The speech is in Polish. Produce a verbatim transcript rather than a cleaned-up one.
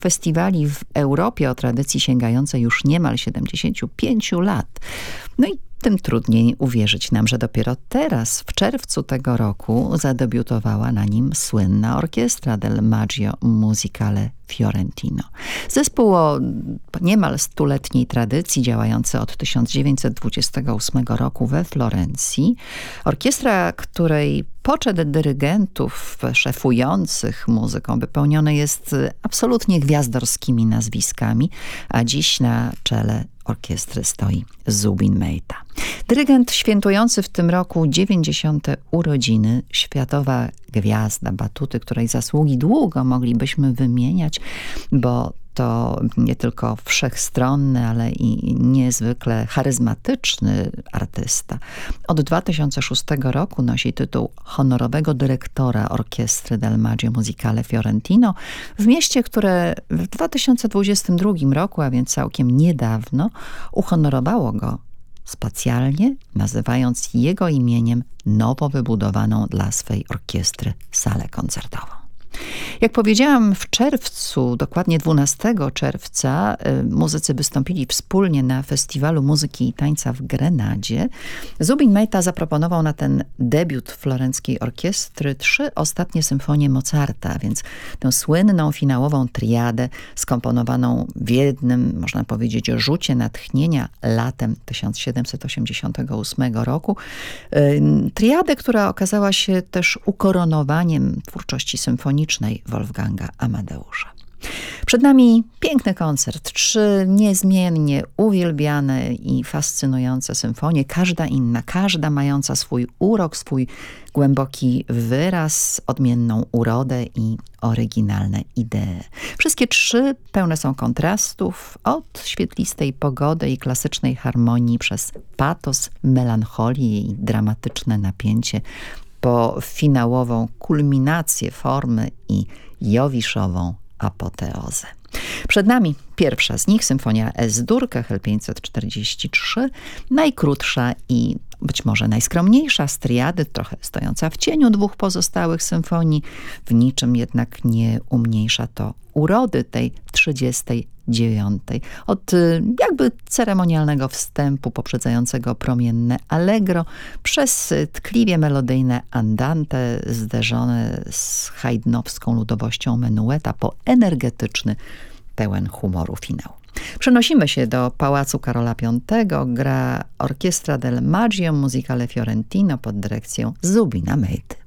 festiwali w Europie o tradycji sięgającej już niemal siedemdziesięciu pięciu lat. No i tym trudniej uwierzyć nam, że dopiero teraz, w czerwcu tego roku, zadebiutowała na nim słynna orkiestra del Maggio Musicale Fiorentino. Zespół o niemal stuletniej tradycji, działający od tysiąc dziewięćset dwudziestego ósmego roku we Florencji. Orkiestra, której poczet dyrygentów szefujących muzyką wypełniony jest absolutnie gwiazdorskimi nazwiskami, a dziś na czele orkiestry stoi Zubin Mehta. Dyrygent świętujący w tym roku dziewięćdziesiąte urodziny, światowa gwiazda batuty, której zasługi długo moglibyśmy wymieniać, bo to nie tylko wszechstronny, ale i niezwykle charyzmatyczny artysta. Od dwa tysiące szóstego roku nosi tytuł honorowego dyrektora orkiestry del Maggio Musicale Fiorentino w mieście, które w dwa tysiące dwudziestym drugim roku, a więc całkiem niedawno, uhonorowało go specjalnie, nazywając jego imieniem nowo wybudowaną dla swej orkiestry salę koncertową. Jak powiedziałam, w czerwcu, dokładnie dwunastego czerwca, muzycy wystąpili wspólnie na Festiwalu Muzyki i Tańca w Grenadzie. Zubin Mehta zaproponował na ten debiut florenckiej orkiestry trzy ostatnie symfonie Mozarta, więc tę słynną finałową triadę skomponowaną w jednym, można powiedzieć, rzucie natchnienia latem tysiąc siedemset osiemdziesiątego ósmego roku. Triadę, która okazała się też ukoronowaniem twórczości symfonicznej Wolfganga Amadeusza. Przed nami piękny koncert, trzy niezmiennie uwielbiane i fascynujące symfonie, każda inna, każda mająca swój urok, swój głęboki wyraz, odmienną urodę i oryginalne idee. Wszystkie trzy pełne są kontrastów, od świetlistej pogody i klasycznej harmonii przez patos, melancholię i dramatyczne napięcie, po finałową kulminację formy i jowiszową apoteozę. Przed nami pierwsza z nich, symfonia Es-Dur, K H L pięćset czterdzieści trzy, najkrótsza i być może najskromniejsza z triady, trochę stojąca w cieniu dwóch pozostałych symfonii, w niczym jednak nie umniejsza to urody tej trzydziestej dziewiątej. Od jakby ceremonialnego wstępu poprzedzającego promienne allegro, przez tkliwie melodyjne andante zderzone z haydnowską ludowością menueta, po energetyczny, pełen humoru finał. Przenosimy się do Pałacu Karola Piątego. Gra orkiestra del Maggio Musicale Fiorentino pod dyrekcją Zubina Mehty.